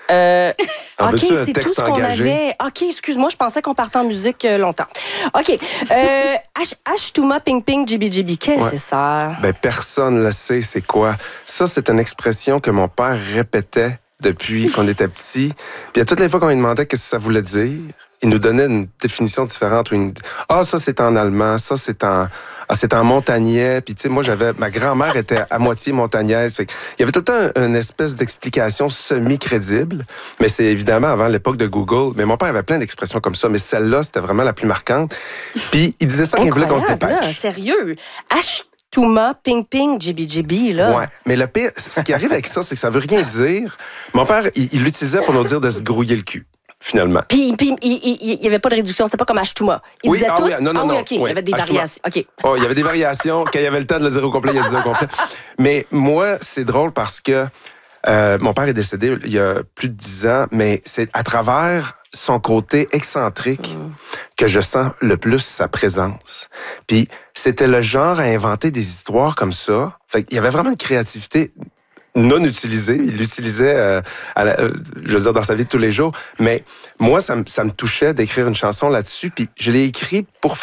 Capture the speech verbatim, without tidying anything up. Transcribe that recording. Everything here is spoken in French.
Euh, En OK, veux-tu un c'est tout texte ce qu'on engagé? avait. OK, excuse-moi, je pensais qu'on partait en musique euh, longtemps. OK. Euh, H- H-Touma Ping Ping Jibi Jibi, qu'est-ce que Ouais. c'est ça? Ben, personne ne le sait, c'est quoi. Ça, c'est une expression que mon père répétait depuis qu'on était petit. Puis à toutes les fois qu'on lui demandait qu'est-ce que ça voulait dire, il nous donnait une définition différente. Une... Ah, ça, c'est en allemand. Ça, c'est en... Ah, c'est en montagnais. Puis, tu sais, moi, j'avais... Ma grand-mère était à moitié montagnaise. Fait que il y avait tout le temps un- une espèce d'explication semi-crédible. Mais c'est évidemment avant l'époque de Google. Mais mon père avait plein d'expressions comme ça. Mais celle-là, c'était vraiment la plus marquante. Puis, il disait ça quand il voulait qu'on se Incroyable, là, dépêche. sérieux. H-Touma Ping Ping Jibi Jibi, là. Ouais, mais le pire, ce qui arrive avec ça, c'est que ça veut rien dire. Mon père, il il l'utilisait pour nous dire de se grouiller le cul, finalement. Puis, puis il n'y avait pas de réduction, c'était pas comme H-Touma. Il Oui, disait ah tout. oui, non, non, ah oui, non, OK, il y oui, avait des H-Touma. variations. OK. Oh, il y avait des variations. Quand il y avait le temps de le dire au complet, il a dit au complet. Mais moi, c'est drôle parce que euh, mon père est décédé il y a plus de dix ans, mais c'est à travers son côté excentrique Mm. que je sens le plus sa présence. Puis c'était le genre à inventer des histoires comme ça. Fait qu'il y avait vraiment une créativité non utilisée. Il l'utilisait, euh, à la- euh, je veux dire, dans sa vie de tous les jours. Mais moi, ça, me- ça me touchait d'écrire une chanson là-dessus. Puis je l'ai écrit pour faire